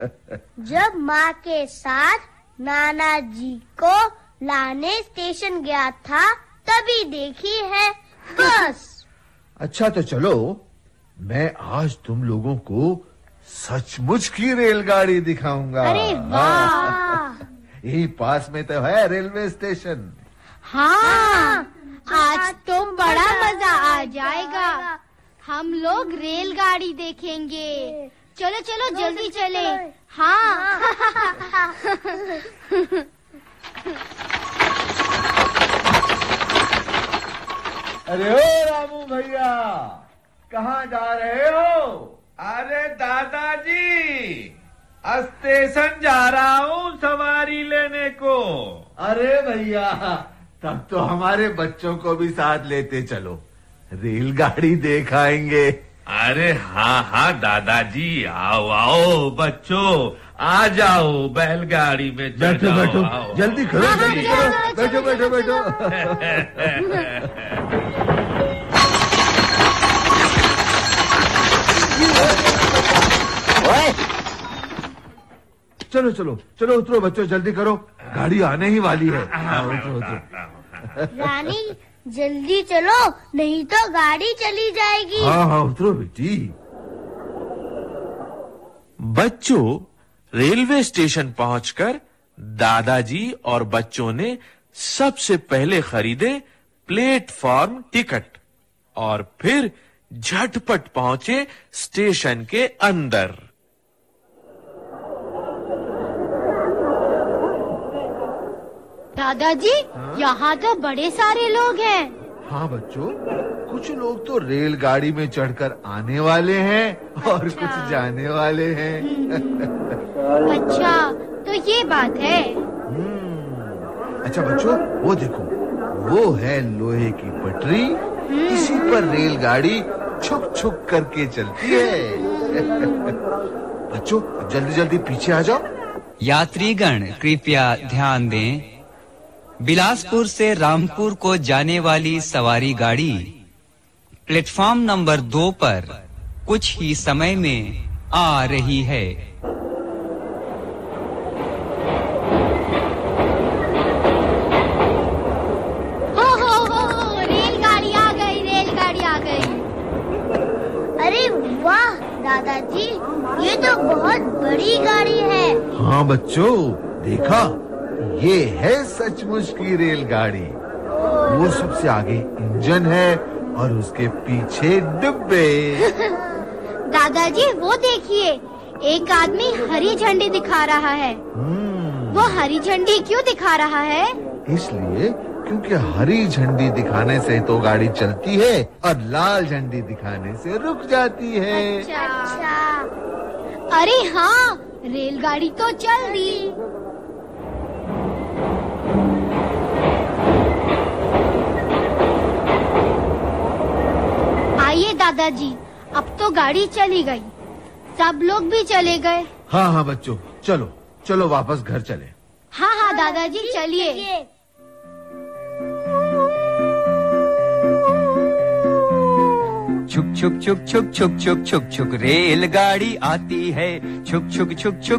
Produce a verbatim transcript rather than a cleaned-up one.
जब माँ के साथ नाना जी को लाने स्टेशन गया था तभी देखी है बस। अच्छा तो चलो, मैं आज तुम लोगों को सचमुच की रेलगाड़ी दिखाऊंगा। अरे वाह! यही पास में तो है रेलवे स्टेशन। हाँ, आज तो बड़ा मजा आ जाएगा। हम लोग रेलगाड़ी देखेंगे। चलो चलो जल्दी चले। हाँ। अरे ओ रामू भैया, कहाँ जा रहे हो? अरे दादाजी, स्टेशन जा रहा हूँ सवारी लेने को। अरे भैया, तब तो हमारे बच्चों को भी साथ लेते चलो, रेलगाड़ी देख आएंगे। अरे हाँ हाँ दादाजी, आओ आओ बच्चों, आ जाओ बैलगाड़ी में चढ़ बैठो जाओ, बैठो, आओ। जल्दी करो हाँ, जल्दी हाँ, करो, बैठो बैठो बैठो। चलो चलो चलो, उतरो बच्चों, जल्दी करो, गाड़ी आने ही वाली है। हाँ, उतरो उतरो। रानी जल्दी चलो, नहीं तो गाड़ी चली जाएगी। हाँ हाँ, उतरो बेटी। बच्चों, रेलवे स्टेशन पहुंचकर दादाजी और बच्चों ने सबसे पहले खरीदे प्लेटफॉर्म टिकट और फिर झटपट पहुंचे स्टेशन के अंदर। दादाजी, यहाँ तो बड़े सारे लोग हैं। हाँ बच्चों, कुछ लोग तो रेलगाड़ी में चढ़कर आने वाले हैं और अच्छा। कुछ जाने वाले हैं। अच्छा, तो ये बात है। हम्म, अच्छा बच्चों, वो देखो, वो है लोहे की पटरी, इसी पर रेलगाड़ी छुक छुक करके चलती है। बच्चों, जल्दी जल्दी पीछे आ जाओ। यात्रीगण कृपया ध्यान दें, बिलासपुर से रामपुर को जाने वाली सवारी गाड़ी प्लेटफॉर्म नंबर दो पर कुछ ही समय में आ रही है। हो हो हो, रेलगाड़ी आ गई, रेलगाड़ी आ गई। अरे वाह दादाजी, ये तो बहुत बड़ी गाड़ी है। हाँ बच्चों, देखा, ये है सचमुच की रेलगाड़ी। वो सबसे आगे इंजन है और उसके पीछे डिब्बे। दादाजी, वो देखिए, एक आदमी हरी झंडी दिखा रहा है। हम्म, वो हरी झंडी क्यों दिखा रहा है? इसलिए क्योंकि हरी झंडी दिखाने से तो गाड़ी चलती है और लाल झंडी दिखाने से रुक जाती है। अच्छा। अरे हाँ, रेलगाड़ी तो चल दी। आइए दादाजी, अब तो गाड़ी चली गई, सब लोग भी चले गए। हाँ हाँ बच्चों, चलो चलो वापस घर चले। हाँ हाँ दादाजी, चलिए। छुक छुक छुक छुक छुक छुक छुक छुक रेलगाड़ी आती है, छुक छुक छुक छुक